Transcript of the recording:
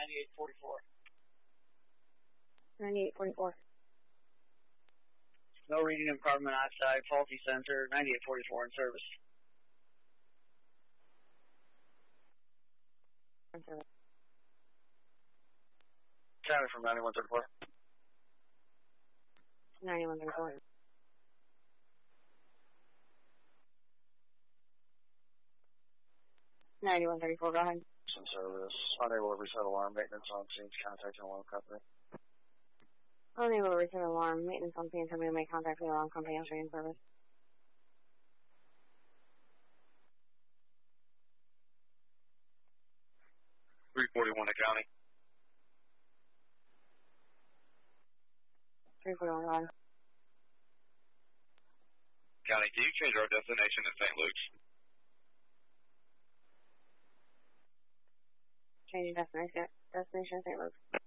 9844. 9844. No reading of carbon monoxide, faulty sensor, 9844 in service. In service. County from 9134. 9134. 9134, go ahead. In service. Unable to reset alarm, maintenance on scene, contacting alarm company. Unable to reset alarm, maintenance on scene, somebody may contact the alarm company after in service. .341 to county. 341, go ahead. County, can you change our destination to St. Luke's? Changing destination, St. Luke's.